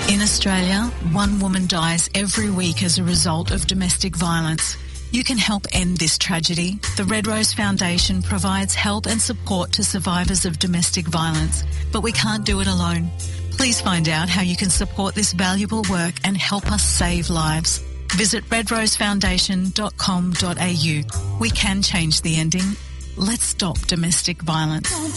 In Australia, one woman dies every week as a result of domestic violence. You can help end this tragedy. The Red Rose Foundation provides help and support to survivors of domestic violence, but we can't do it alone. Please find out how you can support this valuable work and help us save lives. Visit redrosefoundation.com.au. We can change the ending. Let's stop domestic violence.